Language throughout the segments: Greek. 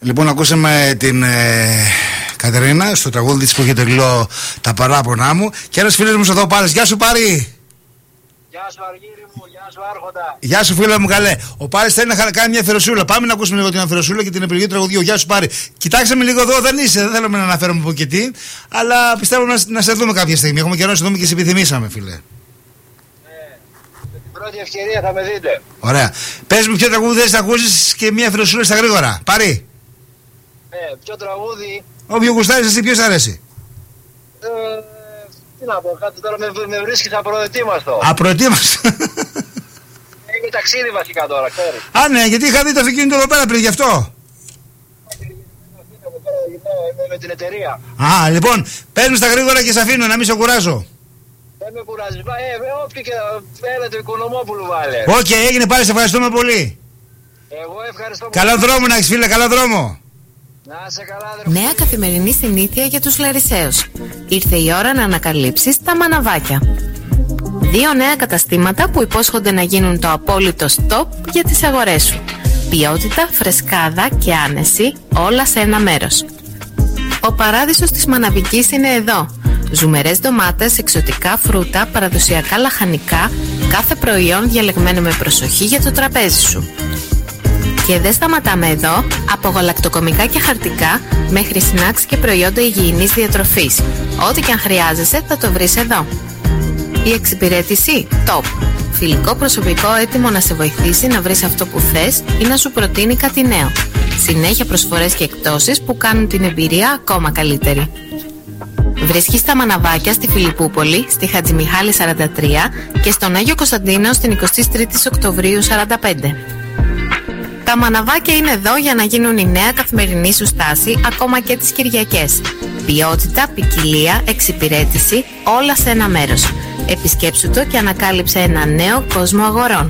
Λοιπόν, ακούσαμε την Κατερίνα στο τραγούδι της που είχε τελειώσει τα παράπονά μου. Και ένας φίλος μου εδώ Πάρης. Γεια σου Πάρη. Γεια σου Αργύρι μου, γεια σου Άρχοντα. Γεια σου φίλε μου, καλέ. Ο Πάρης θέλει να κάνει μια αφιερωσούλα. Πάμε να ακούσουμε λίγο την αφιερωσούλα και την επιλογή του τραγουδιού. Γεια σου Πάρη. Κοιτάξτε με λίγο εδώ, δεν είσαι, δεν θέλουμε να αναφέρουμε από και τι. Αλλά πιστεύω να σε δούμε κάποια στιγμή. Έχουμε καιρό να σε δούμε και σε επιθυμήσαμε, φίλε. Με την πρώτη ευκαιρία θα με δείτε. Ωραία. Πες μου ποιο τραγούδι θες να ακούσεις και μια αφιερωσούλα στα γρήγορα. Πάρη. Ποιο τραγούδι. Όποιο γουστάρεις εσύ, ποιος αρέσει. Τι να πω, κάτι τώρα με βρίσκεις απροετοίμαστο. Απροετοίμαστο. Είναι ταξίδι βασικά τώρα, ξέρεις. Α, ναι, γιατί είχα δει το αυτοκίνητο εδώ πέρα πριν, γι' αυτό. Είμαι με την εταιρεία. Α, λοιπόν, παίρνει στα γρήγορα και σε αφήνω να μην σε κουράζω. Δεν με κουράζει. Όποιοι και έλα το Οικονομόπουλου βάλε. Οκ, έγινε πάλι, σε ευχαριστούμε πολύ. Εγώ ευχαριστώ πολύ. Καλό δρόμο να έχεις φίλε, καλό δρόμο. Να είσαι καλά, αδερφέ. Νέα καθημερινή συνήθεια για τους Λαρισαίους. Ήρθε η ώρα να ανακαλύψεις τα μαναβάκια. 2 νέα καταστήματα που υπόσχονται να γίνουν το απόλυτο stop για τις αγορές σου. Ποιότητα, φρεσκάδα και άνεση, όλα σε ένα μέρος. Ο παράδεισος της μαναβικής είναι εδώ. Ζουμερές ντομάτες, εξωτικά φρούτα, παραδοσιακά λαχανικά, κάθε προϊόν διαλεγμένο με προσοχή για το τραπέζι σου. Και δεν σταματάμε εδώ, από γαλακτοκομικά και χαρτικά μέχρι σνακς και προϊόντα υγιεινής διατροφής. Ό,τι και αν χρειάζεσαι θα το βρεις εδώ. Η εξυπηρέτηση top. Φιλικό προσωπικό έτοιμο να σε βοηθήσει να βρεις αυτό που θες ή να σου προτείνει κάτι νέο. Συνέχεια προσφορές και εκπτώσεις που κάνουν την εμπειρία ακόμα καλύτερη. Βρίσκεις τα μαναβάκια στη Φιλιππούπολη, στη Χατζημιχάλη 43 και στον Άγιο Κωνσταντίνο στην 23η Οκτωβρίου 45. Τα μαναβάκια είναι εδώ για να γίνουν η νέα καθημερινή σου στάση ακόμα και τις Κυριακές. Ποιότητα, ποικιλία, εξυπηρέτηση, όλα σε ένα μέρος. Επισκέψου το και ανακάλυψε ένα νέο κόσμο αγορών.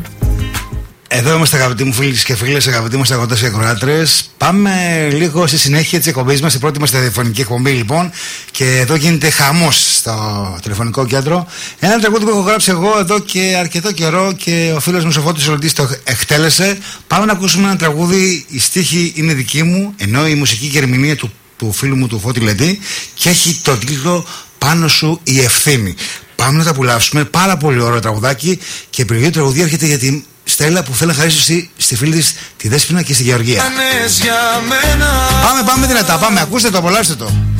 Εδώ είμαστε αγαπητοί μου φίλοι και φίλες, αγαπητοί μας αγρότες και αγροάτρες. Πάμε λίγο στη συνέχεια της εκπομπής μας, η πρώτη μας τηλεφωνική εκπομπή λοιπόν. Και εδώ γίνεται χαμός στο τηλεφωνικό κέντρο. Ένα τραγούδι που έχω γράψει εγώ εδώ και αρκετό καιρό και ο φίλος μου Σοφώτης Ολοντής το εκτέλεσε. Πάμε να ακούσουμε ένα τραγούδι, η στίχη είναι δική μου, ενώ η μουσική και ερμηνεία του φίλου μου του Φώτη Λεντή και έχει το τίτλο «Πάνω σου η ευθύνη». Πάμε να τα απολαύσουμε, πάρα πολύ ωραίο τραγουδάκι και η επιλογή του τραγουδίου έρχεται για την Στέλλα που θέλει να χαρίσει στη φίλη της τη Δέσποινα και στη Γεωργία. Πάμε δυνατά, πάμε, ακούστε το, απολαύστε το.